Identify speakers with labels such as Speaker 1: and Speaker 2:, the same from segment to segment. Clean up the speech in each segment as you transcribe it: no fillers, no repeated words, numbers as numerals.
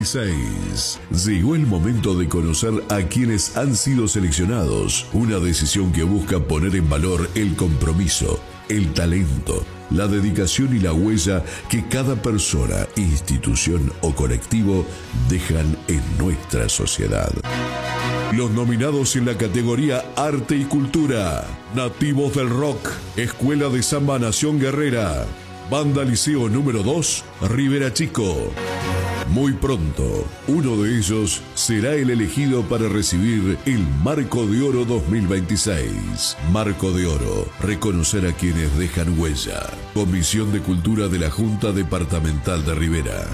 Speaker 1: 2026. Llegó el momento de conocer a quienes han sido seleccionados. Una decisión que busca poner en valor el compromiso, el talento, la dedicación y la huella que cada persona, institución o colectivo dejan en nuestra sociedad. Los nominados en la categoría Arte y Cultura: Nativos del Rock, Escuela de Samba Nación Guerrera, Banda Liceo número 2, Rivera Chico. Muy pronto, uno de ellos será el elegido para recibir el Marco de Oro 2026. Marco de Oro, reconocer a quienes dejan huella. Comisión de Cultura de la Junta Departamental de Rivera.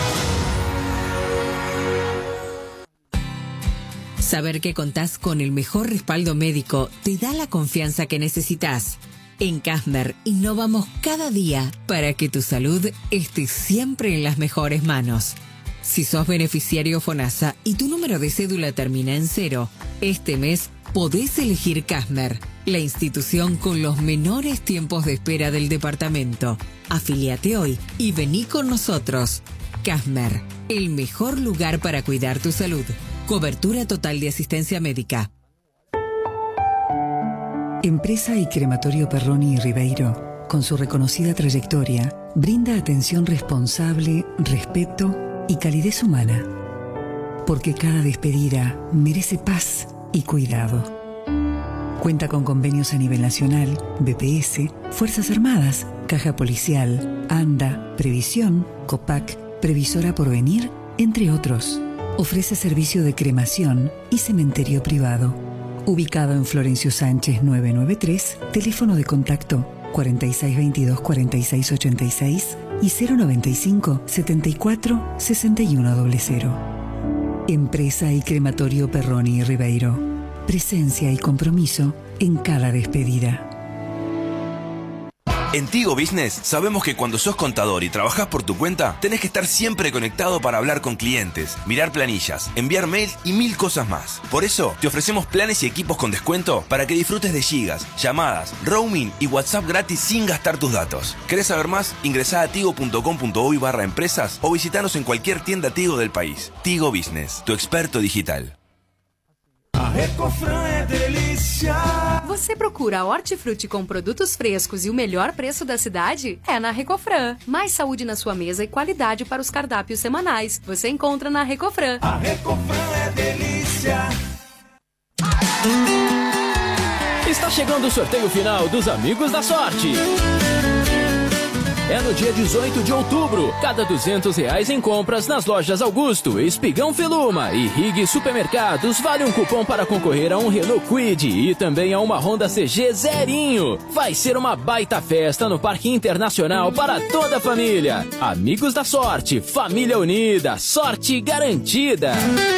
Speaker 2: Saber que contás con el mejor respaldo médico te da la confianza que necesitas. En Kasmer innovamos cada día para que tu salud esté siempre en las mejores manos. Si sos beneficiario FONASA y tu número de cédula termina en 0, este mes podés elegir Kasmer, la institución con los menores tiempos de espera del departamento. Afíliate hoy y vení con nosotros. Kasmer, el mejor lugar para cuidar tu salud. Cobertura total de asistencia médica.
Speaker 3: Empresa y Crematorio Perroni y Ribeiro, con su reconocida trayectoria, brinda atención responsable, respeto y calidez humana. Porque cada despedida merece paz y cuidado. Cuenta con convenios a nivel nacional, BPS, Fuerzas Armadas, Caja Policial, ANDA, Previsión, COPAC, Previsora Porvenir, entre otros. Ofrece servicio de cremación y cementerio privado. Ubicado en Florencio Sánchez 993, teléfono de contacto 4622-4686 y 095-74-6100. Empresa y Crematorio Perroni y Ribeiro. Presencia y compromiso en cada despedida.
Speaker 4: En Tigo Business sabemos que cuando sos contador y trabajás por tu cuenta, tenés que estar siempre conectado para hablar con clientes, mirar planillas, enviar mails y 1000 cosas más. Por eso, te ofrecemos planes y equipos con descuento para que disfrutes de gigas, llamadas, roaming y WhatsApp gratis sin gastar tus datos. ¿Querés saber más? Ingresá a tigo.com.uy/empresas o visitanos en cualquier tienda Tigo del país. Tigo Business, tu experto digital.
Speaker 5: A Recofran é delícia.
Speaker 6: Você procura hortifruti com produtos frescos e o melhor preço da cidade? É na Recofran. Mais saúde na sua mesa e qualidade para os cardápios semanais. Você encontra na Recofran.
Speaker 5: A Recofran é delícia.
Speaker 7: Está chegando o sorteio final dos Amigos da Sorte. É no dia 18 de outubro. Cada R$200 em compras nas lojas Augusto, Espigão Feluma e Rig Supermercados vale um cupom para concorrer a um Renault Kwid e também a uma Honda CG zerinho. Vai ser uma baita festa no Parque Internacional para toda a família. Amigos da Sorte, família unida, sorte garantida.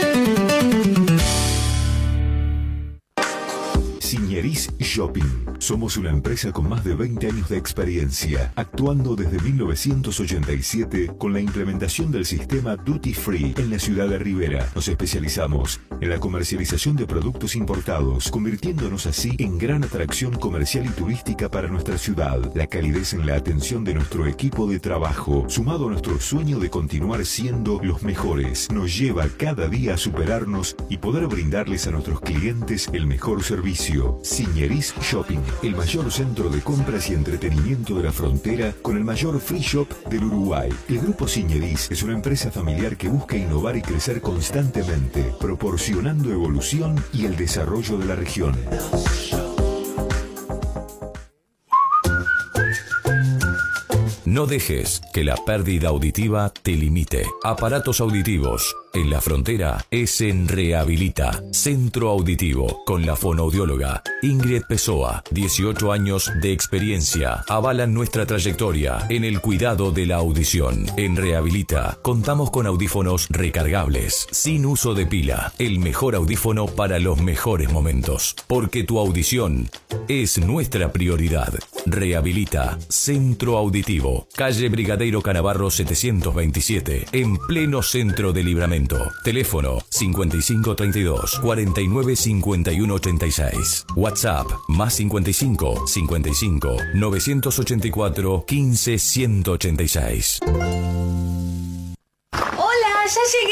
Speaker 8: Signeris Shopping. Somos una empresa con más de 20 años de experiencia, actuando desde 1987 con la implementación del sistema Duty Free en la ciudad de Rivera. Nos especializamos en la comercialización de productos importados, convirtiéndonos así en gran atracción comercial y turística para nuestra ciudad. La calidez en la atención de nuestro equipo de trabajo, sumado a nuestro sueño de continuar siendo los mejores, nos lleva cada día a superarnos y poder brindarles a nuestros clientes el mejor servicio. Signeris Shopping, el mayor centro de compras y entretenimiento de la frontera con el mayor free shop del Uruguay. El Grupo Signeris es una empresa familiar que busca innovar y crecer constantemente, proporcionando evolución y el desarrollo de la región.
Speaker 9: No dejes que la pérdida auditiva te limite. Aparatos auditivos. En la frontera es en Rehabilita, Centro Auditivo, con la fonoaudióloga Ingrid Pessoa. 18 años de experiencia avalan nuestra trayectoria en el cuidado de la audición. En Rehabilita contamos con audífonos recargables, sin uso de pila. El mejor audífono para los mejores momentos. Porque tu audición es nuestra prioridad. Rehabilita, Centro Auditivo, calle Brigadeiro Canavarro 727, en pleno centro de Libramento. Teléfono 5532 49 51 86. WhatsApp más 55 55 984 15 186.
Speaker 10: Hola, ya llegué.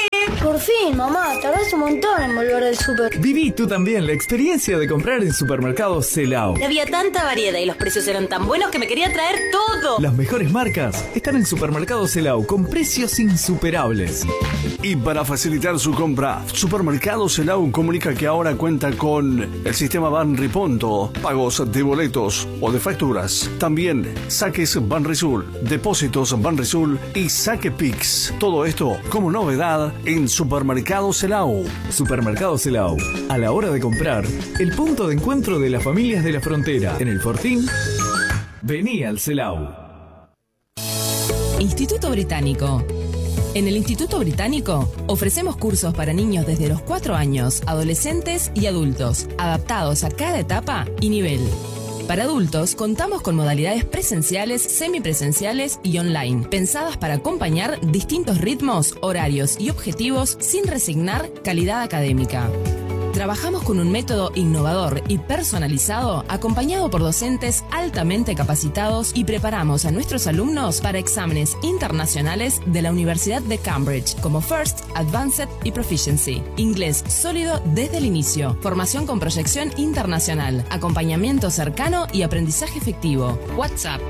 Speaker 10: Por fin, mamá, tardás un montón en volver del súper.
Speaker 11: Viví tú también la experiencia de comprar en Supermercados Celao.
Speaker 12: Había tanta variedad y los precios eran tan buenos que me quería traer todo.
Speaker 11: Las mejores marcas están en Supermercados Celao con precios insuperables.
Speaker 13: Y para facilitar su compra, Supermercados Celao comunica que ahora cuenta con el sistema Banriponto, pagos de boletos o de facturas. También saques Banrisul, depósitos Banrisul y Saque Pix. Todo esto como novedad en Supermercados Celao.
Speaker 11: Supermercados Celao, a la hora de comprar, el punto de encuentro de las familias de la frontera. En el Fortín, vení al Celao.
Speaker 14: Instituto Británico. En el Instituto Británico ofrecemos cursos para niños desde los 4 años, adolescentes y adultos, adaptados a cada etapa y nivel. Para adultos, contamos con modalidades presenciales, semipresenciales y online, pensadas para acompañar distintos ritmos, horarios y objetivos sin resignar calidad académica. Trabajamos con un método innovador y personalizado, acompañado por docentes altamente capacitados, y preparamos a nuestros alumnos para exámenes internacionales de la Universidad de Cambridge, como First, Advanced y Proficiency. Inglés sólido desde el inicio, formación con proyección internacional, acompañamiento cercano y aprendizaje efectivo. WhatsApp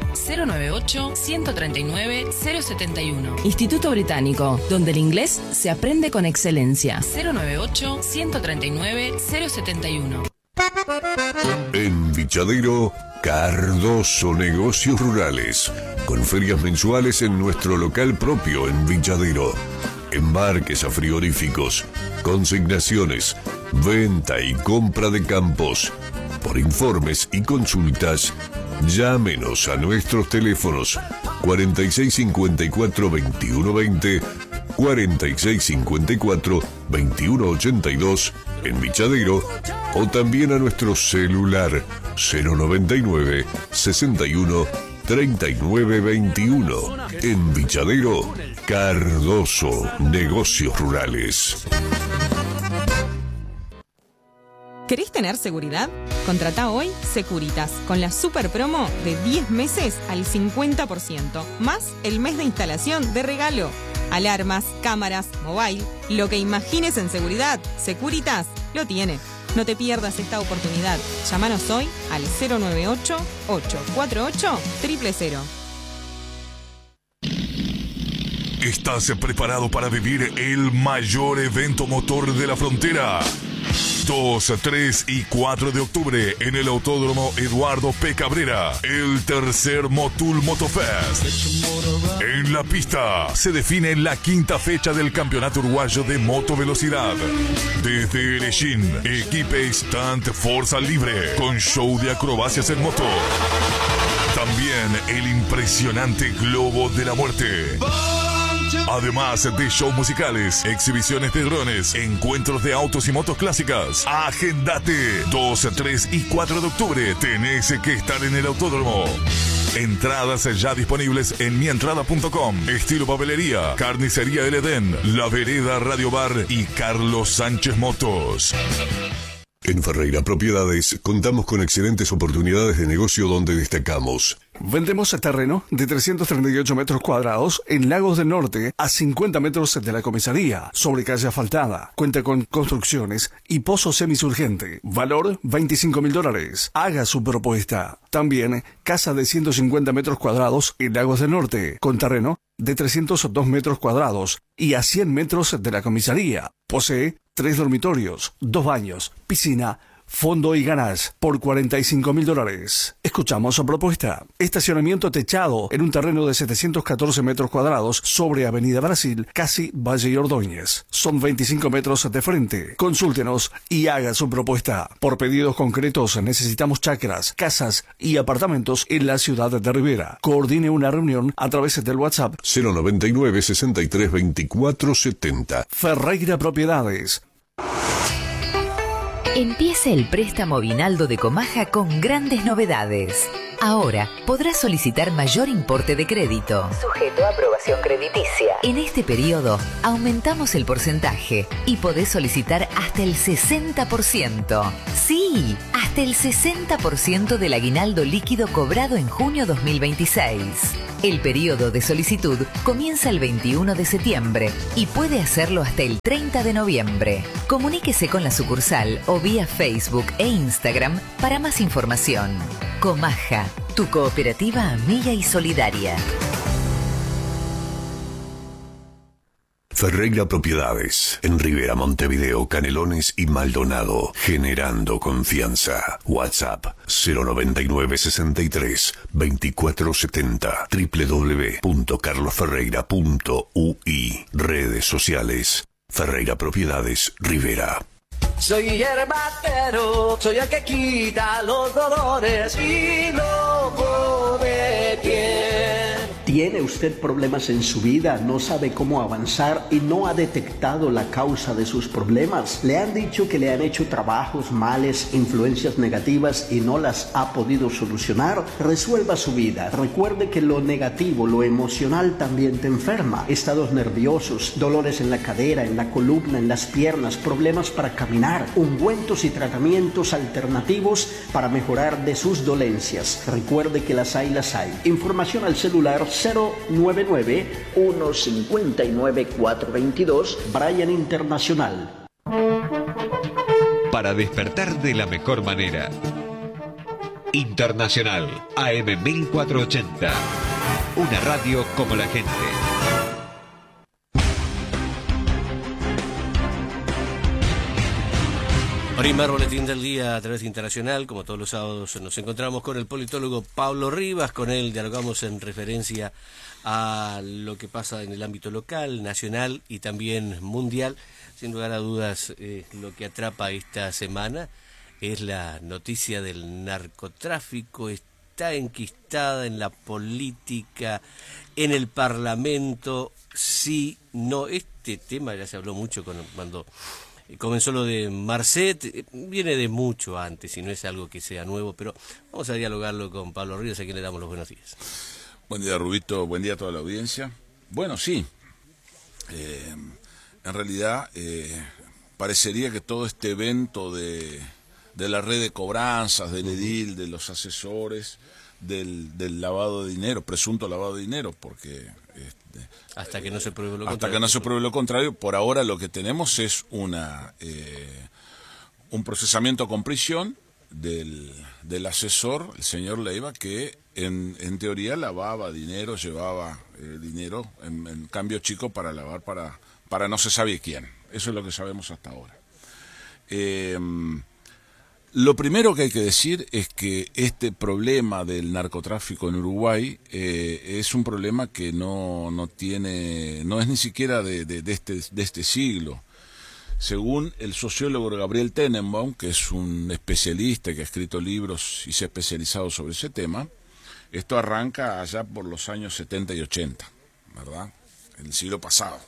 Speaker 14: 098-139-071. Instituto Británico, donde el inglés se aprende con excelencia. 098-139-071.
Speaker 1: En Vichadero, Cardoso Negocios Rurales, con ferias mensuales en nuestro local propio en Vichadero. Embarques a frigoríficos, consignaciones, venta y compra de campos. Por informes y consultas, llámenos a nuestros teléfonos 4654-2120, 4654-2182 en Vichadero, o también a nuestro celular 099 61 39 21. En Vichadero, Cardoso Negocios Rurales.
Speaker 15: ¿Querés tener seguridad? Contratá hoy Securitas con la super promo de 10 meses al 50%, más el mes de instalación de regalo. Alarmas, cámaras, mobile, lo que imagines en seguridad, Securitas lo tiene. No te pierdas esta oportunidad. Llámanos hoy al 098-848-000.
Speaker 16: ¿Estás preparado para vivir el mayor evento motor de la frontera? 2, 3 y 4 de octubre en el Autódromo Eduardo P. Cabrera, el tercer Motul Motofest. En la pista se define la quinta fecha del Campeonato Uruguayo de Motovelocidad. Desde Erechín, equipe Stunt Fuerza Libre, con show de acrobacias en moto. También el impresionante Globo de la Muerte. Además de shows musicales, exhibiciones de drones, encuentros de autos y motos clásicas. Agendate. 2, 3 y 4 de octubre tenés que estar en el autódromo. Entradas ya disponibles en mientrada.com. Estilo Papelería, Carnicería El Edén, La Vereda Radio Bar y Carlos Sánchez Motos.
Speaker 1: En Ferreira Propiedades contamos con excelentes oportunidades de negocio donde destacamos.
Speaker 13: Vendemos terreno de 338 metros cuadrados en Lagos del Norte, a 50 metros de la comisaría, sobre calle asfaltada. Cuenta con construcciones y pozo semisurgente. Valor $25.000. Haga su propuesta. También casa de 150 metros cuadrados en Lagos del Norte, con terreno de 302 metros cuadrados y a 100 metros de la comisaría. Posee 3 dormitorios, 2 baños, piscina, fondo y ganas por $45.000. Escuchamos su propuesta. Estacionamiento techado en un terreno de 714 metros cuadrados sobre Avenida Brasil, casi Valle y Ordóñez. Son 25 metros de frente. Consúltenos y haga su propuesta. Por pedidos concretos necesitamos chacras, casas y apartamentos en la ciudad de Rivera. Coordine una reunión a través del WhatsApp
Speaker 1: 099 63 24 70.
Speaker 13: Ferreira Propiedades.
Speaker 17: Empieza el préstamo Vinaldo de Comaja con grandes novedades. Ahora podrás solicitar mayor importe de crédito, sujeto a aprobación crediticia. En este periodo aumentamos el porcentaje y podés solicitar hasta el 60%. Sí, hasta el 60% del aguinaldo líquido cobrado en junio 2026. El periodo de solicitud comienza el 21 de septiembre y puede hacerlo hasta el 30 de noviembre. Comuníquese con la sucursal o vía Facebook e Instagram para más información. Comaja, tu cooperativa amiga y solidaria.
Speaker 1: Ferreira Propiedades, en Rivera, Montevideo, Canelones y Maldonado, generando confianza. WhatsApp 099 63 2470, www.carlosferreira.ui. Redes sociales, Ferreira Propiedades Rivera.
Speaker 5: Soy hierbatero, soy el que quita los dolores y loco de piel.
Speaker 18: ¿Tiene usted problemas en su vida? ¿No sabe cómo avanzar y no ha detectado la causa de sus problemas? ¿Le han dicho que le han hecho trabajos, males, influencias negativas y no las ha podido solucionar? Resuelva su vida. Recuerde que lo negativo, lo emocional también te enferma. Estados nerviosos, dolores en la cadera, en la columna, en las piernas, problemas para caminar, ungüentos y tratamientos alternativos para mejorar de sus dolencias. Recuerde que las hay. Información al celular 099-159-422, Brian Internacional.
Speaker 19: Para despertar de la mejor manera. Internacional AM 1480. Una radio como la gente.
Speaker 20: Primer boletín del día a través de Internacional. Como todos los sábados nos encontramos con el politólogo Pablo Rivas. Con él dialogamos en referencia a lo que pasa en el ámbito local, nacional y también mundial. Sin lugar a dudas, lo que atrapa esta semana es la noticia del narcotráfico. Está enquistada en la política, en el Parlamento. Sí, no, este tema ya se habló mucho cuando comenzó lo de Marcet, viene de mucho antes y no es algo que sea nuevo, pero vamos a dialogarlo con Pablo Rivas, a quien le damos los buenos días.
Speaker 21: Buen día, Rubito, buen día a toda la audiencia. Bueno, sí, en realidad parecería que todo este evento de la red de cobranzas, del edil, de los asesores, del lavado de dinero, presunto lavado de dinero, porque
Speaker 20: hasta que no se pruebe lo contrario.
Speaker 21: Hasta que no se pruebe lo contrario, por ahora lo que tenemos es un procesamiento con prisión del asesor, el señor Leiva, que en teoría lavaba dinero, llevaba dinero en cambio chico para lavar para no se sabe quién. Eso es lo que sabemos hasta ahora. Lo primero que hay que decir es que este problema del narcotráfico en Uruguay es un problema que no es ni siquiera de este siglo. Según el sociólogo Gabriel Tenenbaum, que es un especialista que ha escrito libros y se ha especializado sobre ese tema, esto arranca allá por los años 70 y 80, ¿verdad? El siglo pasado.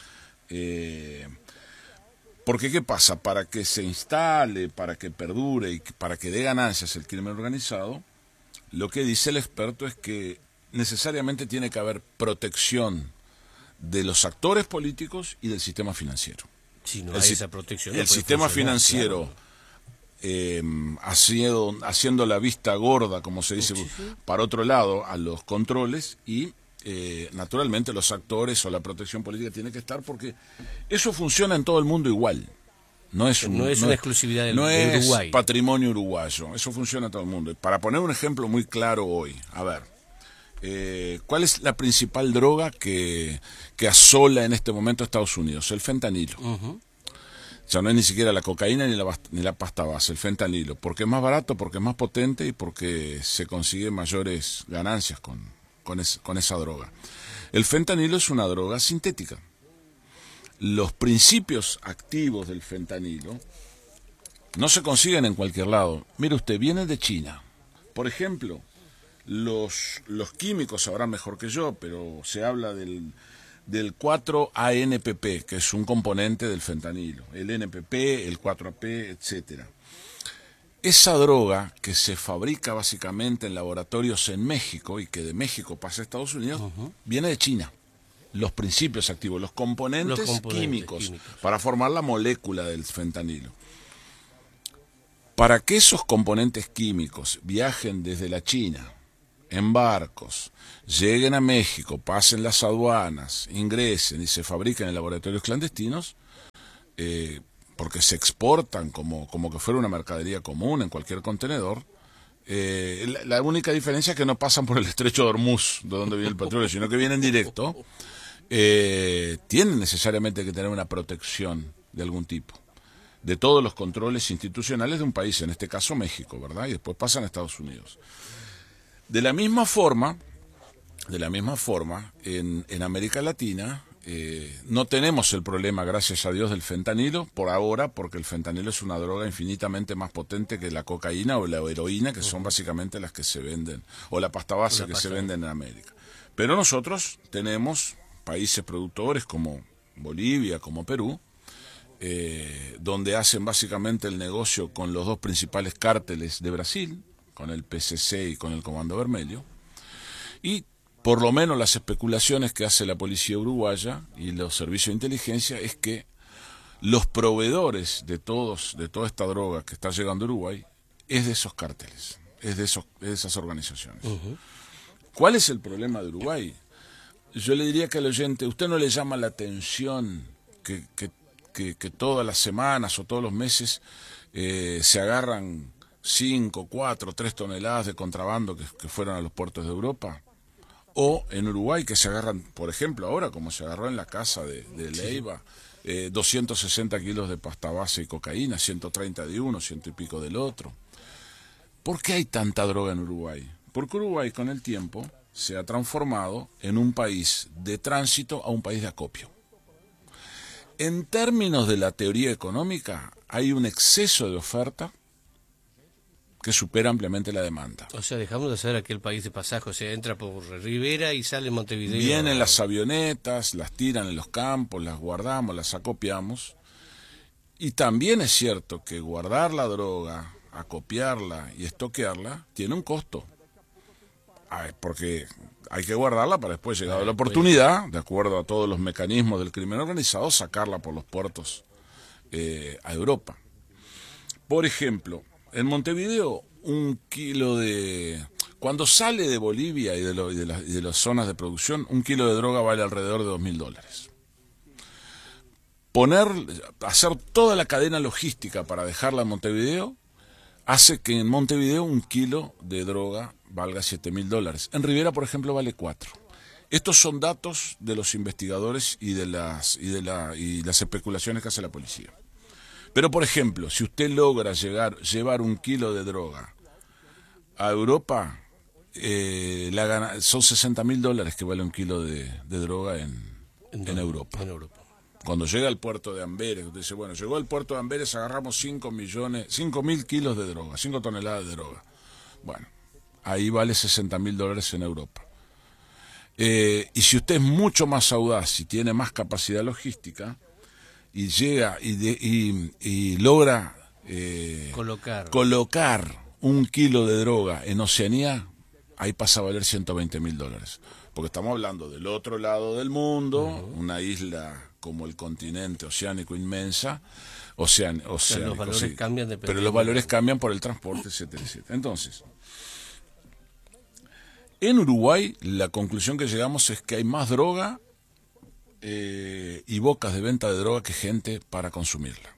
Speaker 21: Porque ¿qué pasa? Para que se instale, para que perdure y para que dé ganancias el crimen organizado, lo que dice el experto es que necesariamente tiene que haber protección de los actores políticos y del sistema financiero.
Speaker 20: Si no hay esa protección,
Speaker 21: el sistema financiero, claro, haciendo la vista gorda, como se dice, para otro lado, a los controles y naturalmente los actores o la protección política tiene que estar, porque eso funciona en todo el mundo igual. No es una exclusividad de Uruguay. No es patrimonio uruguayo. Eso funciona en todo el mundo. Para poner un ejemplo muy claro hoy, a ver, ¿cuál es la principal droga que asola en este momento a Estados Unidos? El fentanilo. O sea, no es ni siquiera la cocaína ni la pasta base, el fentanilo. Porque es más barato, porque es más potente y porque se consigue mayores ganancias con esa droga. El fentanilo es una droga sintética. Los principios activos del fentanilo no se consiguen en cualquier lado. Mire usted, vienen de China. Por ejemplo, los químicos sabrán mejor que yo, pero se habla del 4-ANPP, que es un componente del fentanilo. El NPP, el 4AP, etcétera. Esa droga que se fabrica básicamente en laboratorios en México y que de México pasa a Estados Unidos, viene de China. Los principios activos, los componentes químicos para formar la molécula del fentanilo. Para que esos componentes químicos viajen desde la China en barcos, lleguen a México, pasen las aduanas, ingresen y se fabriquen en laboratorios clandestinos, porque se exportan como que fuera una mercadería común en cualquier contenedor. La única diferencia es que no pasan por el estrecho de Hormuz, de donde viene el petróleo, sino que vienen directo. Tienen necesariamente que tener una protección de algún tipo, de todos los controles institucionales de un país, en este caso México, ¿verdad? Y después pasan a Estados Unidos. De la misma forma, en América Latina no tenemos el problema, gracias a Dios, del fentanilo, por ahora, porque el fentanilo es una droga infinitamente más potente que la cocaína o la heroína, que son básicamente las que se venden, o la pasta base que se venden en América. Pero nosotros tenemos países productores como Bolivia, como Perú, donde hacen básicamente el negocio con los dos principales cárteles de Brasil, con el PCC y con el Comando Vermelho, y por lo menos las especulaciones que hace la policía uruguaya y los servicios de inteligencia es que los proveedores de toda esta droga que está llegando a Uruguay es de esos cárteles, es de esas organizaciones. ¿Cuál es el problema de Uruguay? Yo le diría que al oyente, ¿usted no le llama la atención que todas las semanas o todos los meses se agarran 5, 4, 3 toneladas de contrabando que fueron a los puertos de Europa? O en Uruguay, que se agarran, por ejemplo, ahora, como se agarró en la casa de Leiva, 260 kilos de pasta base y cocaína, 130 de uno, 100 y pico del otro. ¿Por qué hay tanta droga en Uruguay? Porque Uruguay, con el tiempo, se ha transformado en un país de tránsito a un país de acopio. En términos de la teoría económica, hay un exceso de oferta que supera ampliamente la demanda.
Speaker 20: O sea, dejamos de ser aquel país de pasaje, o sea, entra por Rivera y sale en Montevideo.
Speaker 21: Vienen las avionetas, las tiran en los campos, las guardamos, las acopiamos. Y también es cierto que guardar la droga, acopiarla y estoquearla tiene un costo. Porque hay que guardarla para después, llegada la oportunidad, de acuerdo a todos los mecanismos del crimen organizado, sacarla por los puertos a Europa. Por ejemplo, en Montevideo, un kilo de... Cuando sale de Bolivia y de las zonas de producción, un kilo de droga vale alrededor de $2.000. Hacer toda la cadena logística para dejarla en Montevideo hace que en Montevideo un kilo de droga valga $7.000. En Rivera, por ejemplo, vale 4. Estos son datos de los investigadores y de las especulaciones que hace la policía. Pero, por ejemplo, si usted logra llevar un kilo de droga a Europa, son $60.000 que vale un kilo de droga en Europa. Cuando llega al puerto de Amberes, usted dice, bueno, llegó al puerto de Amberes, agarramos 5.000 kilos de droga, 5 toneladas de droga. Bueno, ahí vale $60.000 en Europa. Y si usted es mucho más audaz y tiene más capacidad logística, y llega y logra colocar un kilo de droga en Oceanía, ahí pasa a valer $120.000. Porque estamos hablando del otro lado del mundo, una isla como el continente oceánico inmensa, oceánico,
Speaker 20: los valores cambian
Speaker 21: pero los valores cambian por el transporte, etcétera, etcétera. Entonces, en Uruguay la conclusión que llegamos es que hay más droga y bocas de venta de droga que gente para consumirla.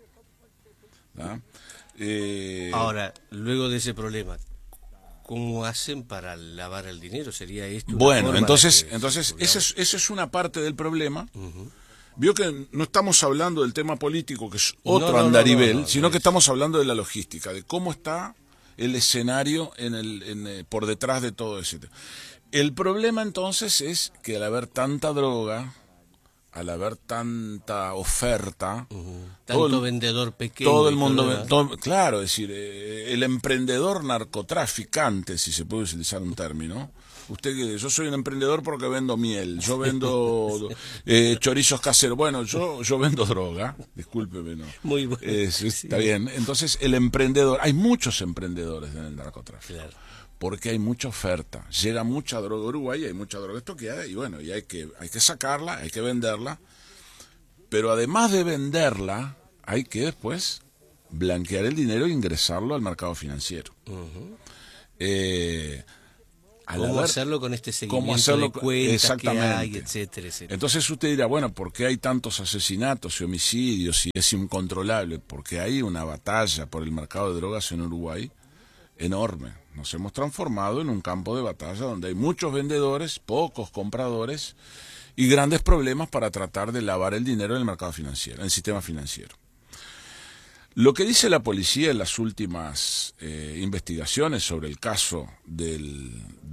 Speaker 20: Ahora, luego de ese problema, ¿cómo hacen para lavar el dinero? ¿Sería esto?
Speaker 21: Bueno, entonces esa es una parte del problema. Vio que no estamos hablando del tema político, que es otro andarivel, sino que estamos hablando de la logística, de cómo está el escenario por detrás de todo ese tema. El problema entonces es que al haber tanta droga, al haber tanta oferta,
Speaker 20: tanto vendedor pequeño,
Speaker 21: todo el mundo, claro, es decir, el emprendedor narcotraficante, si se puede utilizar un término. Yo soy un emprendedor porque vendo miel, yo vendo chorizos caseros. Bueno, yo vendo droga, discúlpeme, no.
Speaker 20: Muy bueno.
Speaker 21: Está bien. Entonces, el emprendedor, hay muchos emprendedores en el narcotráfico. Claro. Porque hay mucha oferta, llega mucha droga a Uruguay, hay mucha droga estoqueada y bueno, y hay que sacarla, hay que venderla, pero además de venderla, hay que después blanquear el dinero e ingresarlo al mercado financiero.
Speaker 20: ¿Cómo hacerlo con este seguimiento de cuentas que hay, etcétera, etcétera?
Speaker 21: Entonces usted dirá, bueno, ¿por qué hay tantos asesinatos y homicidios y es incontrolable? Porque hay una batalla por el mercado de drogas en Uruguay enorme. Nos hemos transformado en un campo de batalla donde hay muchos vendedores, pocos compradores y grandes problemas para tratar de lavar el dinero en el mercado financiero, en el sistema financiero. Lo que dice la policía en las últimas investigaciones sobre el caso de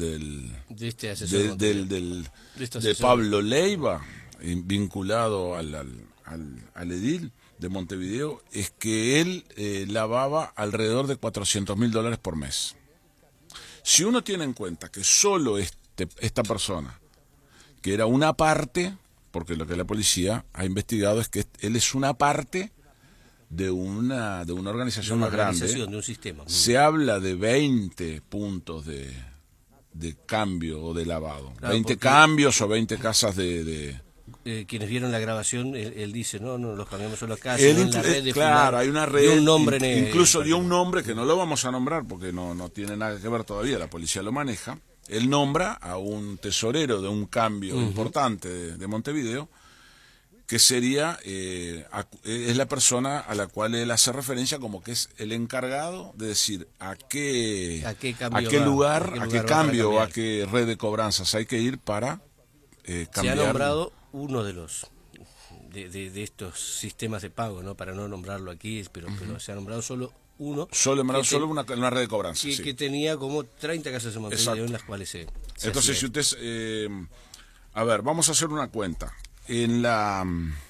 Speaker 21: Pablo Leiva, vinculado al edil de Montevideo, es que él lavaba alrededor de $400.000 por mes. Si uno tiene en cuenta que solo esta persona, que era una parte, porque lo que la policía ha investigado es que él es una parte de una organización más grande,
Speaker 20: de un sistema.
Speaker 21: Se habla de 20 puntos de cambio o de lavado, claro, 20 cambios o 20 casas de
Speaker 20: quienes vieron la grabación, él dice, no, los cambiamos solo acá,
Speaker 21: en la red claro, hay una red,
Speaker 20: un nombre
Speaker 21: incluso dio un nombre que no lo vamos a nombrar porque no tiene nada que ver todavía, la policía lo maneja. Él nombra a un tesorero de un cambio importante de Montevideo, que sería, es la persona a la cual él hace referencia como que es el encargado de decir a qué lugar, a qué cambio o a qué red de cobranzas hay que ir para cambiar.
Speaker 20: Se ha nombrado uno de los de estos sistemas de pago, ¿no? Para no nombrarlo aquí, pero se ha nombrado solo uno.
Speaker 21: Solo una red de cobranzas.
Speaker 20: Que tenía como 30 casas en Montevideo en las cuales se
Speaker 21: Entonces, si usted... a ver, vamos a hacer una cuenta. En la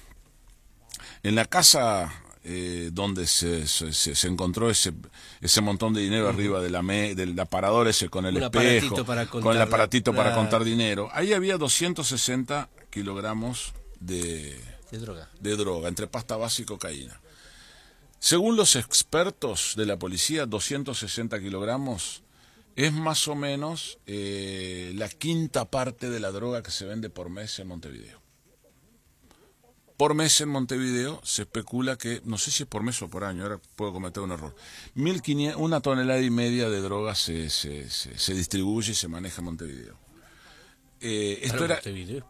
Speaker 21: casa donde se encontró ese montón de dinero arriba del aparador ese con el espejo, con el aparatito para contar dinero, ahí había 260 kilogramos de droga, entre pasta base y cocaína. Según los expertos de la policía, 260 kilogramos es más o menos la quinta parte de la droga que se vende por mes en Montevideo. Por mes en Montevideo se especula que, no sé si es por mes o por año, ahora puedo cometer un error, 1.500, 1,5 toneladas de droga se distribuye y se maneja en Montevideo. Esto era,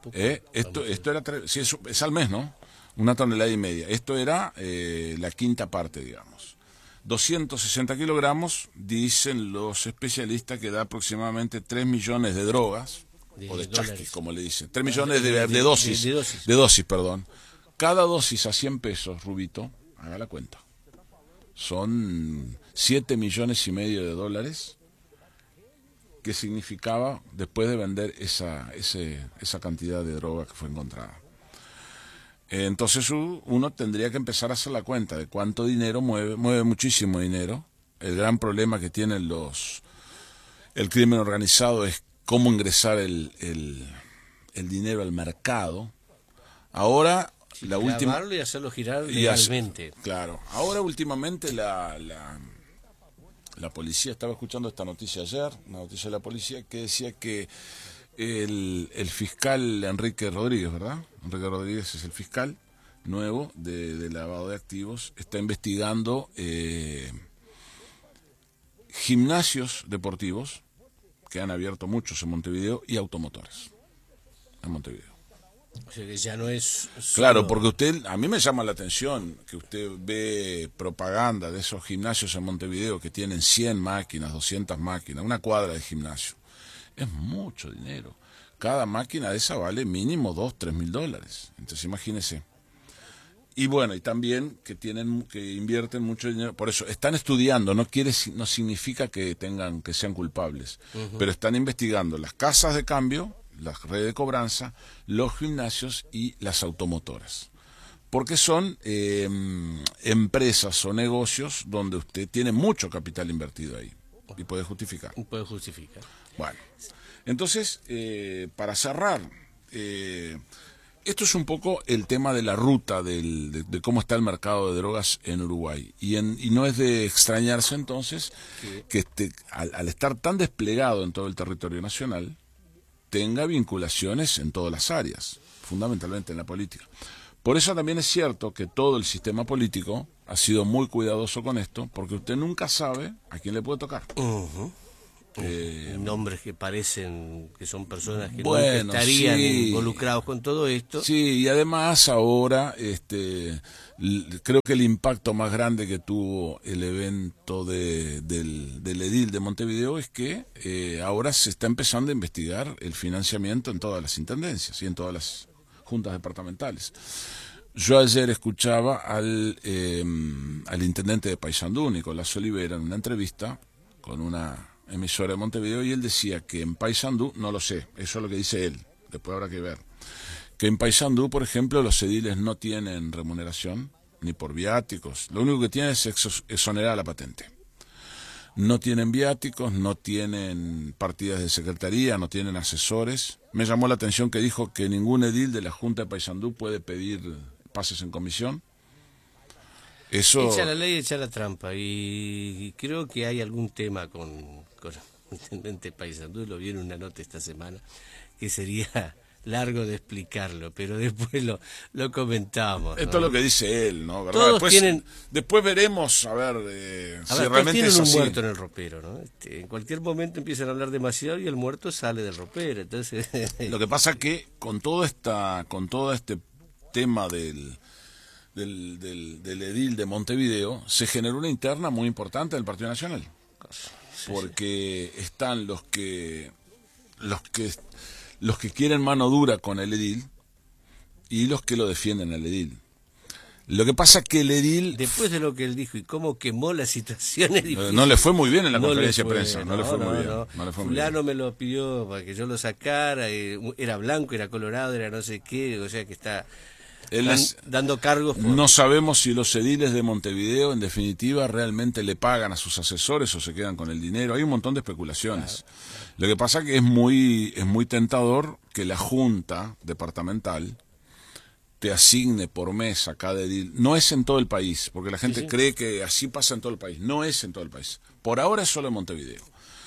Speaker 21: sí, es al mes, ¿no? 1,5 toneladas. Esto era la quinta parte, digamos. 260 kilogramos, dicen los especialistas, que da aproximadamente 3 millones de drogas, o de chasquis, como le dicen. 3 millones de dosis, perdón. Cada dosis a 100 pesos, Rubito, haga la cuenta. Son 7,5 millones de dólares, que significaba después de vender esa cantidad de droga que fue encontrada. Entonces uno tendría que empezar a hacer la cuenta de cuánto dinero mueve muchísimo dinero. El gran problema que tienen el crimen organizado es cómo ingresar el dinero al mercado. Ahora la última
Speaker 20: y hacerlo girar legalmente.
Speaker 21: Claro. Ahora últimamente la policía, estaba escuchando esta noticia ayer, una noticia de la policía que decía que el fiscal Enrique Rodríguez, ¿verdad? Enrique Rodríguez es el fiscal nuevo de lavado de activos, está investigando gimnasios deportivos que han abierto muchos en Montevideo y automotores en Montevideo.
Speaker 20: O sea que ya no es solo...
Speaker 21: Claro, porque a mí me llama la atención que usted ve propaganda de esos gimnasios en Montevideo que tienen 100 máquinas, 200 máquinas, una cuadra de gimnasio. Es mucho dinero. Cada máquina de esa vale mínimo $2.000-3.000. Entonces imagínese. Y bueno, y también que invierten mucho dinero. Por eso están estudiando, no significa que sean culpables, pero están investigando las casas de cambio, las redes de cobranza, los gimnasios y las automotoras. Porque son empresas o negocios donde usted tiene mucho capital invertido ahí y puede justificar. Bueno, entonces, para cerrar, esto es un poco el tema de la ruta de cómo está el mercado de drogas en Uruguay. Y no es de extrañarse entonces que al estar tan desplegado en todo el territorio nacional, tenga vinculaciones en todas las áreas, fundamentalmente en la política. Por eso también es cierto que todo el sistema político ha sido muy cuidadoso con esto, porque usted nunca sabe a quién le puede tocar.
Speaker 20: Nombres que parecen que son personas que nunca estarían involucrados con todo esto.
Speaker 21: Sí, y además ahora creo que el impacto más grande que tuvo el evento del edil de Montevideo es que ahora se está empezando a investigar el financiamiento en todas las intendencias y en todas las juntas departamentales. Yo ayer escuchaba al intendente de Paysandú, Nicolás Olivera, en una entrevista con una emisora de Montevideo, y él decía que en Paysandú, no lo sé, eso es lo que dice él, después habrá que ver, que en Paysandú, por ejemplo, los ediles no tienen remuneración, ni por viáticos, lo único que tienen es exonerar la patente. No tienen viáticos, no tienen partidas de secretaría, no tienen asesores. Me llamó la atención que dijo que ningún edil de la Junta de Paysandú puede pedir pases en comisión. Eso...
Speaker 20: Echa la ley, echa la trampa, y creo que hay algún tema con el intendente Paysandú, lo vi en una nota esta semana, que sería largo de explicarlo, pero después lo comentamos, ¿no?
Speaker 21: Esto es lo que dice él, ¿no? ¿Verdad? Después veremos, a ver, si realmente
Speaker 20: tienen
Speaker 21: es así.
Speaker 20: Un muerto en el ropero, ¿no? En cualquier momento empiezan a hablar demasiado y el muerto sale del ropero, entonces...
Speaker 21: Lo que pasa que con todo este tema del edil de Montevideo se generó una interna muy importante del Partido Nacional, porque están los que quieren mano dura con el edil y los que lo defienden al edil. Lo que pasa que el edil,
Speaker 20: después de lo que él dijo y cómo quemó la situación, es difícil.
Speaker 21: No le fue muy bien en la conferencia de prensa, no le fue muy bien.
Speaker 20: Fulano me lo pidió para que yo lo sacara, era blanco, era colorado, era no sé qué, o sea que está dando cargos.
Speaker 21: No sabemos si los ediles de Montevideo, en definitiva, realmente le pagan a sus asesores o se quedan con el dinero. Hay un montón de especulaciones. Claro. Lo que pasa es que es muy tentador que la Junta Departamental te asigne por mes a cada edil. No es en todo el país, porque la gente cree que así pasa en todo el país. No es en todo el país. Por ahora es solo en Montevideo.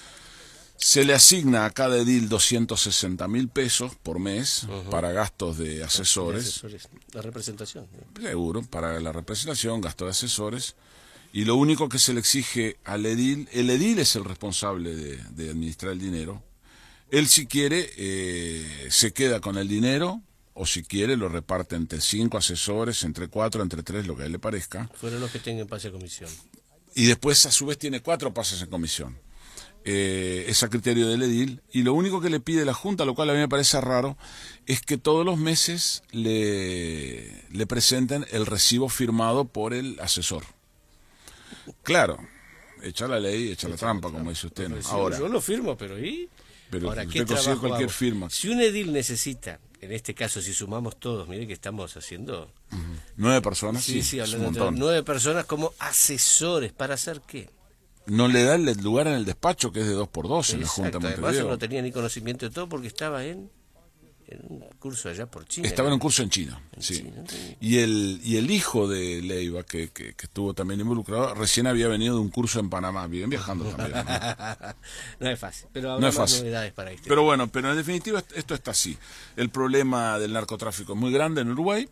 Speaker 21: Se le asigna a cada edil 260.000 pesos por mes para gastos de asesores.
Speaker 20: La representación.
Speaker 21: Seguro, para la representación, gastos de asesores. Y lo único que se le exige al edil, el edil es el responsable de administrar el dinero. Él, si quiere, se queda con el dinero, o si quiere, lo reparte entre 5 asesores, entre 4, entre 3, lo que a él le parezca.
Speaker 20: Fueron los que tengan pase de comisión.
Speaker 21: Y después, a su vez, tiene 4 pases en comisión. Es a criterio del edil, y lo único que le pide la Junta, lo cual a mí me parece raro, es que todos los meses le presenten el recibo firmado por el asesor. Claro, echa la ley, echa la trampa, como dice usted, ¿no? Ahora,
Speaker 20: yo lo firmo, pero ahora, ¿qué
Speaker 21: trabajo cualquier firma?
Speaker 20: Si un edil necesita, en este caso, si sumamos todos, mire que estamos haciendo
Speaker 21: 9 personas,
Speaker 20: sí, hablando de 9 personas como asesores, ¿para hacer qué?
Speaker 21: No le da el lugar en el despacho, que es de 2x2 en la Junta de Montevideo.
Speaker 20: Además, no tenía ni conocimiento de todo porque estaba en un curso allá por China.
Speaker 21: Estaba en un curso en China, sí. China. Y el hijo de Leiva, que estuvo también involucrado, recién había venido de un curso en Panamá. Viven viajando también, ¿no?
Speaker 20: No es fácil, pero habrá más novedades para este.
Speaker 21: Pero bueno, en definitiva esto está así. El problema del narcotráfico es muy grande en Uruguay.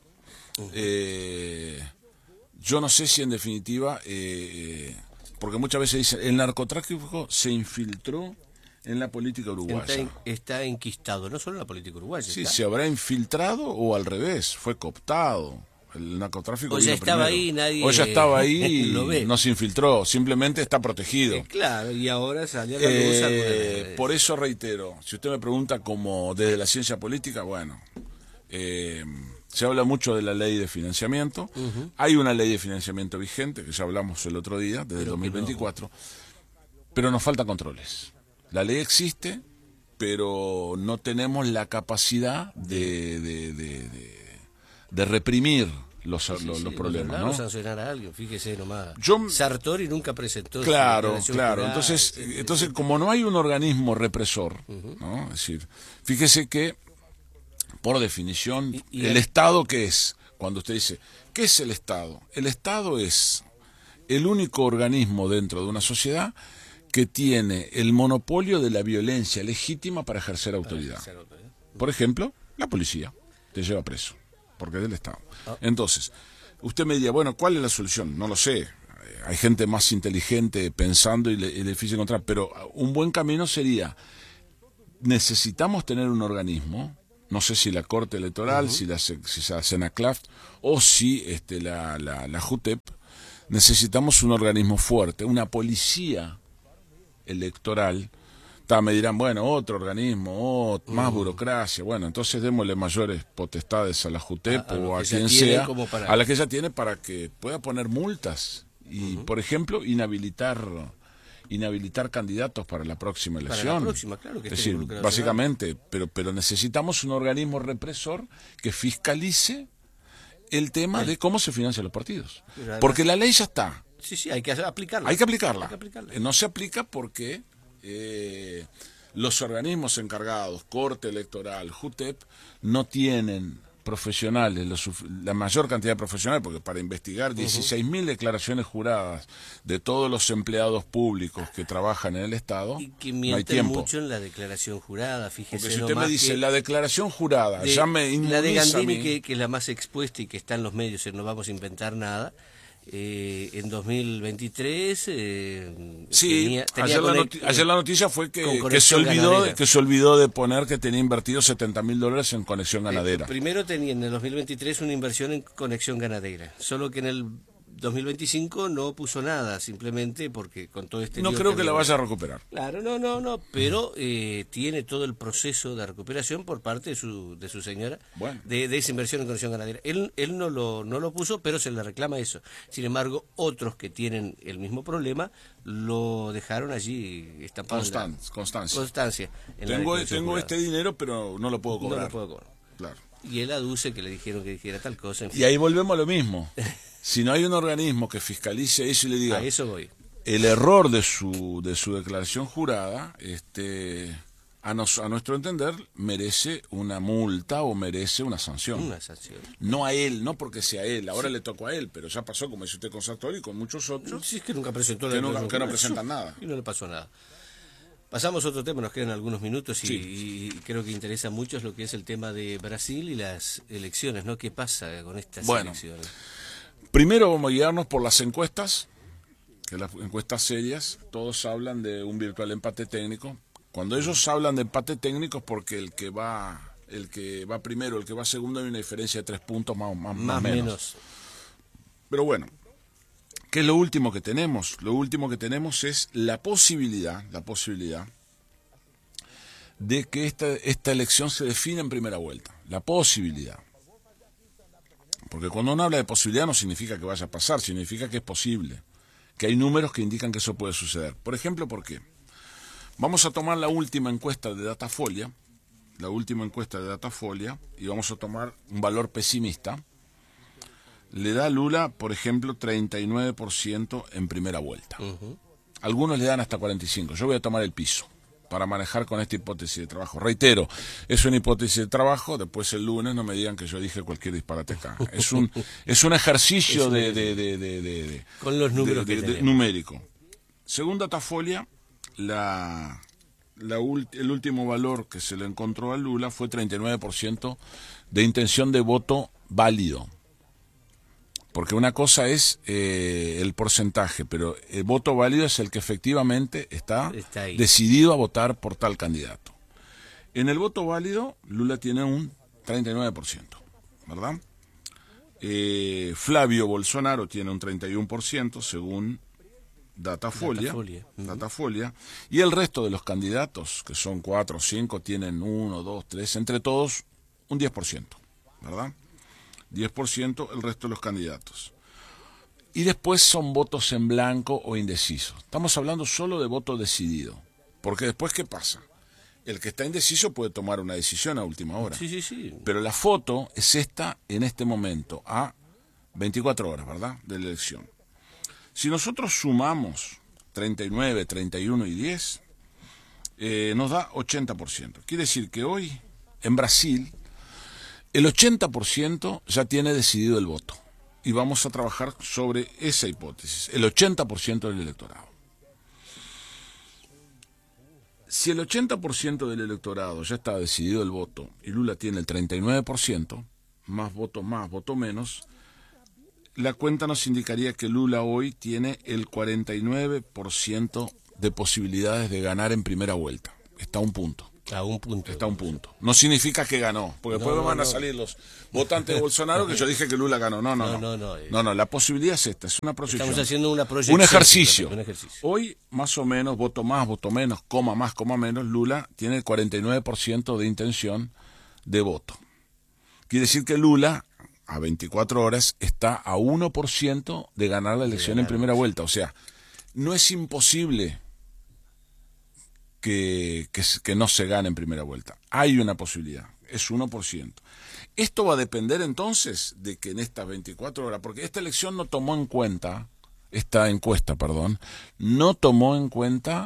Speaker 21: Yo no sé si en definitiva... porque muchas veces dicen, el narcotráfico se infiltró en la política uruguaya.
Speaker 20: Está enquistado, no solo en la política uruguaya.
Speaker 21: Sí, se habrá infiltrado o al revés, fue cooptado. El narcotráfico
Speaker 20: o ya estaba ahí, nadie...
Speaker 21: O ya estaba ahí y no se infiltró, simplemente está protegido.
Speaker 20: Claro, y ahora salió a la luz.
Speaker 21: Por eso reitero, si usted me pregunta como desde la ciencia política, bueno... se habla mucho de la ley de financiamiento. Hay una ley de financiamiento vigente, que ya hablamos el otro día, desde el 2024, pero nos faltan controles. La ley existe, pero no tenemos la capacidad de reprimir los problemas, ¿no?
Speaker 20: Sancionar a alguien, fíjese nomás. Sartori nunca presentó.
Speaker 21: Claro. Entonces, como no hay un organismo represor, ¿no? Es decir, fíjese que por definición, el Estado, ¿qué es? Cuando usted dice, ¿qué es el Estado? El Estado es el único organismo dentro de una sociedad que tiene el monopolio de la violencia legítima para ejercer autoridad. Por ejemplo, la policía te lleva preso, porque es del Estado. Entonces, usted me diría, bueno, ¿cuál es la solución? No lo sé. hay gente más inteligente pensando y es difícil encontrar, pero un buen camino sería, necesitamos tener un organismo, no sé si la Corte Electoral, si la Senaclaf o si la JUTEP, necesitamos un organismo fuerte, una policía electoral. Me dirán, bueno, otro organismo, más burocracia. Bueno, entonces démosle mayores potestades a la JUTEP o a quien sea, a la que ella tiene, para que pueda poner multas y, por ejemplo, inhabilitar candidatos para la próxima elección.
Speaker 20: Para la próxima, claro que
Speaker 21: es decir, básicamente, pero necesitamos un organismo represor que fiscalice el tema de cómo se financian los partidos. Además, porque la ley ya está.
Speaker 20: Sí, hay que aplicarla.
Speaker 21: Hay que aplicarla. No se aplica porque los organismos encargados, Corte Electoral, JUTEP, no tienen profesionales, la mayor cantidad de profesionales, porque para investigar 16.000 declaraciones juradas de todos los empleados públicos que trabajan en el Estado,
Speaker 20: y que
Speaker 21: no hay tiempo.
Speaker 20: Mucho en la declaración jurada, fíjese.
Speaker 21: Porque si usted me dice, la declaración jurada, ya me inmuniza.
Speaker 20: La de Gandini, que es la más expuesta y que está en los medios, no vamos a inventar nada. En 2023
Speaker 21: sí, ayer la noticia fue que se olvidó de poner que tenía invertido $70.000 en conexión ganadera.
Speaker 20: Primero tenía en el 2023 una inversión en conexión ganadera, solo que en el 2025 no puso nada, simplemente porque con todo este...
Speaker 21: No creo que la vaya a recuperar.
Speaker 20: Claro, no, pero tiene todo el proceso de recuperación por parte de su señora, de esa inversión en conexión ganadera. Él no lo puso, pero se le reclama eso. Sin embargo, otros que tienen el mismo problema lo dejaron allí estampado. Constancia.
Speaker 21: Tengo este dinero, pero no lo puedo cobrar.
Speaker 20: No lo puedo cobrar.
Speaker 21: Claro.
Speaker 20: Y él aduce que le dijeron que dijera tal cosa. En fin.
Speaker 21: Y ahí volvemos a lo mismo. Si no hay un organismo que fiscalice eso y le diga,
Speaker 20: a eso voy.
Speaker 21: El error de su declaración jurada, a nuestro entender, merece una multa o merece una sanción.
Speaker 20: Una sanción.
Speaker 21: No a él, no porque sea él, ahora le tocó a él, pero ya pasó, como dice usted, con Sartori y con muchos otros.
Speaker 20: Sí, es que nunca presentó
Speaker 21: que no presentan nada.
Speaker 20: Y no le pasó nada. Pasamos a otro tema, nos quedan algunos minutos y creo que interesa mucho lo que es el tema de Brasil y las elecciones, ¿no? ¿Qué pasa con estas elecciones?
Speaker 21: Primero vamos a guiarnos por las encuestas, que las encuestas serias, todos hablan de un virtual empate técnico. Cuando ellos hablan de empate técnico es porque el que va primero, el que va segundo, hay una diferencia de 3 puntos más menos. Pero bueno, ¿qué es lo último que tenemos? Lo último que tenemos es la posibilidad de que esta elección se defina en primera vuelta. La posibilidad. Porque cuando uno habla de posibilidad no significa que vaya a pasar, significa que es posible, que hay números que indican que eso puede suceder. Por ejemplo, ¿por qué? Vamos a tomar la última encuesta de Datafolia, y vamos a tomar un valor pesimista. Le da a Lula, por ejemplo, 39% en primera vuelta. Algunos le dan hasta 45%. Yo voy a tomar el piso para manejar con esta hipótesis de trabajo. Reitero, es una hipótesis de trabajo, después el lunes no me digan que yo dije cualquier disparate acá. Es un ejercicio
Speaker 20: con los números
Speaker 21: numérico. Según Datafolia, el último valor que se le encontró a Lula fue 39% de intención de voto válido. Porque una cosa es el porcentaje, pero el voto válido es el que efectivamente está decidido a votar por tal candidato. En el voto válido, Lula tiene un 39%, ¿verdad? Flavio Bolsonaro tiene un 31%, según Datafolia. Y el resto de los candidatos, que son 4 o 5, tienen 1, 2, 3, entre todos un 10%, ¿verdad? 10% el resto de los candidatos. Y después son votos en blanco o indecisos. Estamos hablando solo de voto decidido. Porque después, ¿qué pasa? El que está indeciso puede tomar una decisión a última hora.
Speaker 20: Sí.
Speaker 21: Pero la foto es esta en este momento, a 24 horas, ¿verdad?, de la elección. Si nosotros sumamos 39, 31 y 10, nos da 80%. Quiere decir que hoy, en Brasil, el 80% ya tiene decidido el voto. Y vamos a trabajar sobre esa hipótesis, el 80% del electorado. Si el 80% del electorado ya está decidido el voto y Lula tiene el 39%, más, voto menos, la cuenta nos indicaría que Lula hoy tiene el 49% de posibilidades de ganar en primera vuelta. Está a un punto.
Speaker 20: A un punto.
Speaker 21: Está a un punto. No significa que ganó, porque después van a salir los votantes de Bolsonaro que yo dije que Lula ganó. No, la posibilidad es esta, es una proyección.
Speaker 20: Estamos haciendo una proyección.
Speaker 21: Un ejercicio. Hoy, más o menos, voto más, voto menos, coma más, coma menos, Lula tiene el 49% de intención de voto. Quiere decir que Lula, a 24 horas, está a 1% de ganar la elección en primera vuelta. O sea, no es imposible que no se gane en primera vuelta. Hay una posibilidad, es 1%. Esto va a depender entonces de que en estas 24 horas, porque esta elección no tomó en cuenta, esta encuesta, no tomó en cuenta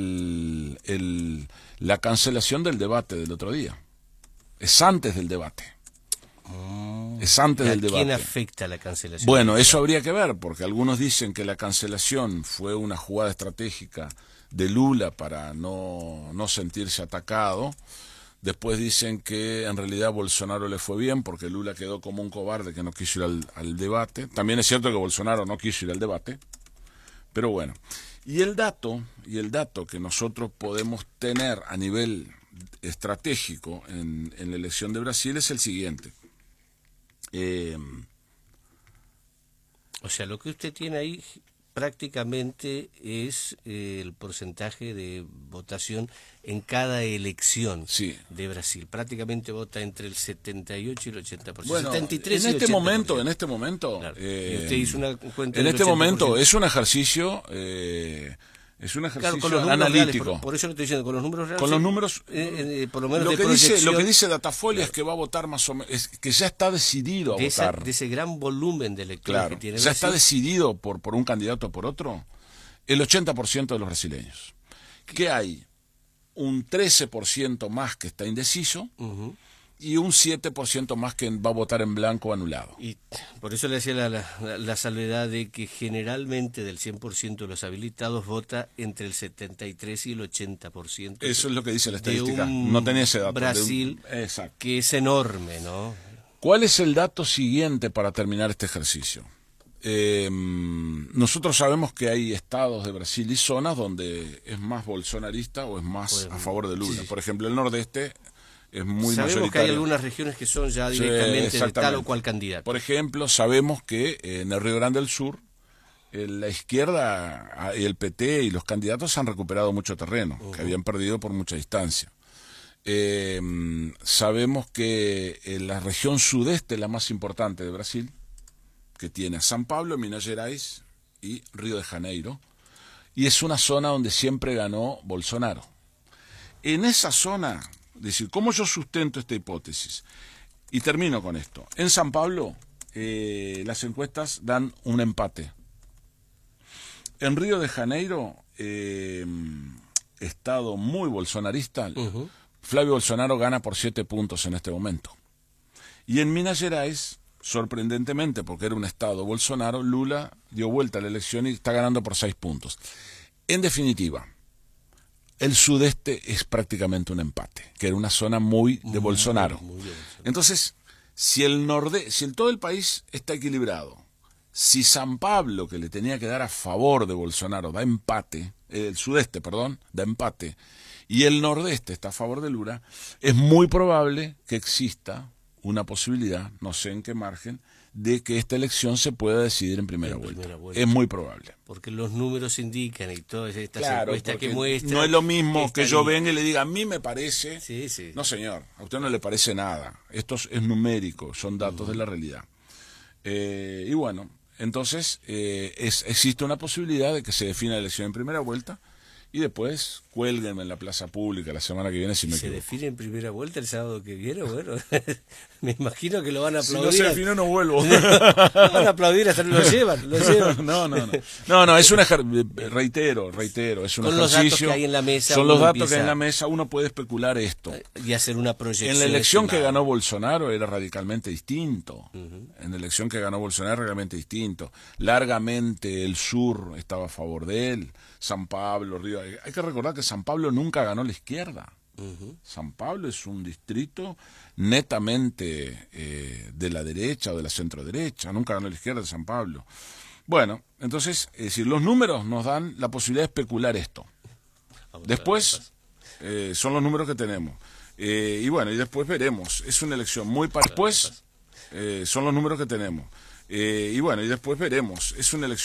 Speaker 21: la cancelación del debate del otro día. Es antes del debate. Es antes del debate.
Speaker 20: ¿A quién afecta la cancelación?
Speaker 21: Bueno, eso habría que ver, porque algunos dicen que la cancelación fue una jugada estratégica de Lula para no sentirse atacado. Después dicen que en realidad a Bolsonaro le fue bien porque Lula quedó como un cobarde que no quiso ir al debate. También es cierto que Bolsonaro no quiso ir al debate. Pero bueno, y el dato que nosotros podemos tener a nivel estratégico en la elección de Brasil es el siguiente.
Speaker 20: O sea, lo que usted tiene ahí prácticamente es el porcentaje de votación en cada elección de Brasil. Prácticamente vota entre el 78 y el 80%.
Speaker 21: Bueno,
Speaker 20: 73
Speaker 21: en
Speaker 20: y
Speaker 21: este
Speaker 20: 80%.
Speaker 21: momento,
Speaker 20: claro. Y usted hizo una cuenta
Speaker 21: en
Speaker 20: del
Speaker 21: este
Speaker 20: 80%.
Speaker 21: momento es un ejercicio
Speaker 20: Claro, con los
Speaker 21: analítico.
Speaker 20: Reales, por eso le estoy diciendo, con los números reales.
Speaker 21: Con los números,
Speaker 20: por lo menos
Speaker 21: lo que dice Datafolia es que va a votar más o menos, que ya está decidido a votar.
Speaker 20: De ese gran volumen de electores que tiene
Speaker 21: ya
Speaker 20: Brasil.
Speaker 21: Está decidido por un candidato o por otro, el 80% de los brasileños. ¿Qué hay? Un 13% más que está indeciso, y un 7% más que va a votar en blanco o anulado.
Speaker 20: Y por eso le decía la salvedad de que generalmente del 100% de los habilitados vota entre el 73 y el 80%.
Speaker 21: Eso es lo que dice la estadística. No tenía ese dato.
Speaker 20: Brasil, que es enorme, ¿no?
Speaker 21: ¿Cuál es el dato siguiente para terminar este ejercicio? Nosotros sabemos que hay estados de Brasil y zonas donde es más bolsonarista o es más a favor de Lula. Por ejemplo, el nordeste es muy mayoritario.
Speaker 20: Sabemos que hay algunas regiones que son ya directamente de tal o cual candidato.
Speaker 21: Por ejemplo, sabemos que en el Río Grande del Sur, la izquierda y el PT y los candidatos han recuperado mucho terreno, que habían perdido por mucha distancia. Sabemos que en la región sudeste, la más importante de Brasil, que tiene a São Paulo, Minas Gerais y Río de Janeiro, y es una zona donde siempre ganó Bolsonaro. En esa zona, es decir, ¿cómo yo sustento esta hipótesis? Y termino con esto. En São Paulo, las encuestas dan un empate. En Río de Janeiro, estado muy bolsonarista, Flavio Bolsonaro gana por 7 puntos en este momento. Y en Minas Gerais, sorprendentemente, porque era un estado Bolsonaro, Lula dio vuelta a la elección y está ganando por 6 puntos. En definitiva, el sudeste es prácticamente un empate, que era una zona muy de Bolsonaro. Entonces, si todo el país está equilibrado, si São Paulo, que le tenía que dar a favor de Bolsonaro, da empate, el sudeste, perdón, da empate, y el nordeste está a favor de Lula, es muy probable que exista una posibilidad, no sé en qué margen, de que esta elección se pueda decidir en primera vuelta. Es muy probable.
Speaker 20: Porque los números indican y todas estas encuestas que muestran...
Speaker 21: No es lo mismo que yo venga y le diga, a mí me parece... No, señor, a usted no le parece nada. Esto es numérico, son datos de la realidad. Y bueno, entonces existe una posibilidad de que se defina la elección en primera vuelta y después cuélguenme en la plaza pública la semana que viene si me equivoco.
Speaker 20: ¿Se define en primera vuelta el sábado que viene? Bueno, me imagino que lo van a aplaudir.
Speaker 21: Si no se define no vuelvo.
Speaker 20: Lo van a aplaudir hasta lo llevan.
Speaker 21: No, es una reitero, es un
Speaker 20: ejercicio.
Speaker 21: Los
Speaker 20: datos que hay en la mesa.
Speaker 21: Son los datos que hay en la mesa, uno puede especular esto.
Speaker 20: Y hacer una proyección.
Speaker 21: En la elección que ganó Bolsonaro era radicalmente distinto. En la elección que ganó Bolsonaro era radicalmente distinto. Largamente el sur estaba a favor de él. São Paulo, Río. Hay que recordar que São Paulo nunca ganó la izquierda. San Pablo es un distrito netamente de la derecha o de la centro-derecha, nunca ganó la izquierda de San Pablo. Bueno, entonces, es decir, los números nos dan la posibilidad de especular esto. Después, son los números que tenemos. Y bueno, y después veremos. Es una elección muy parecida. Después, son los números que tenemos. Y bueno, y después veremos. Es una elección